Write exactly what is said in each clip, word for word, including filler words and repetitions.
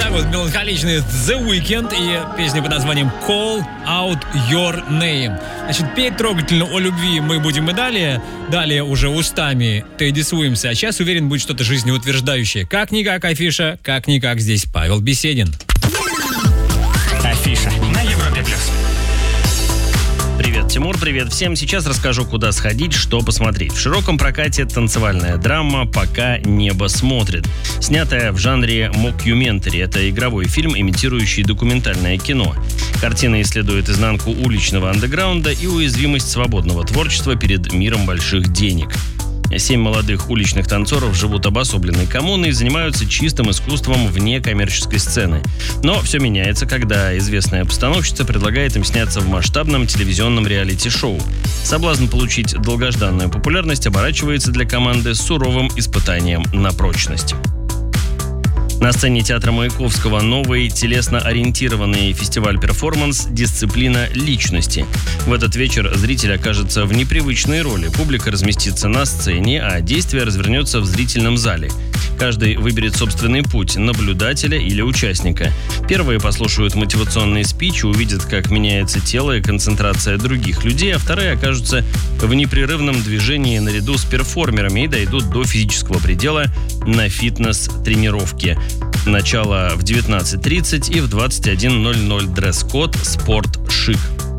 вот меланхоличный The Weeknd и песня под названием Call Out Your Name. Значит, петь трогательно о любви мы будем и далее. Далее уже устами Тедди Суимса. А сейчас, уверен, будет что-то жизнеутверждающее. Как-никак афиша, как-никак здесь Павел Беседин. Афиша на Европе плюс. Привет, Тимур, привет всем. Сейчас расскажу, куда сходить, что посмотреть. В широком прокате танцевальная драма «Пока небо смотрит», снятая в жанре мокюментари. Это игровой фильм, имитирующий документальное кино. Картина исследует изнанку уличного андеграунда и уязвимость свободного творчества перед миром больших денег. Семь молодых уличных танцоров живут обособленной коммуной и занимаются чистым искусством вне коммерческой сцены. Но все меняется, когда известная постановщица предлагает им сняться в масштабном телевизионном реалити-шоу. Соблазн получить долгожданную популярность оборачивается для команды суровым испытанием на прочность. На сцене театра Маяковского новый телесно-ориентированный фестиваль-перформанс «Дисциплина личности». В этот вечер зритель окажется в непривычной роли. Публика разместится на сцене, а действие развернется в зрительном зале. Каждый выберет собственный путь – наблюдателя или участника. Первые послушают мотивационный спич и увидят, как меняется тело и концентрация других людей, а вторые окажутся в непрерывном движении наряду с перформерами и дойдут до физического предела на фитнес-тренировке. Начало в девятнадцать тридцать и в двадцать один ноль ноль дресс-код «Спорт-шик».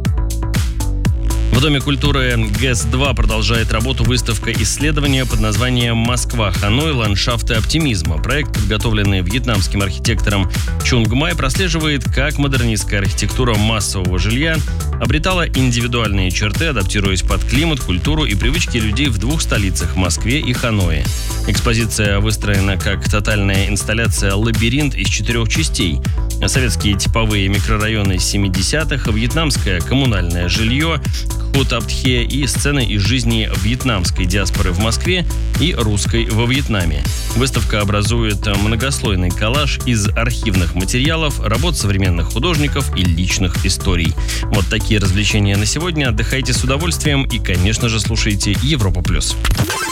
В Доме культуры ГЭС два продолжает работу выставка исследования под названием «Москва, Ханой. Ландшафты оптимизма». Проект, подготовленный вьетнамским архитектором Чунг Май, прослеживает, как модернистская архитектура массового жилья обретала индивидуальные черты, адаптируясь под климат, культуру и привычки людей в двух столицах – Москве и Ханое. Экспозиция выстроена как тотальная инсталляция «Лабиринт» из четырех частей. Советские типовые микрорайоны семидесятых, вьетнамское коммунальное жилье, Хутаптхе и сцены из жизни вьетнамской диаспоры в Москве и русской во Вьетнаме. Выставка образует многослойный коллаж из архивных материалов, работ современных художников и личных историй. Вот такие развлечения на сегодня. Отдыхайте с удовольствием и, конечно же, слушайте Европа+.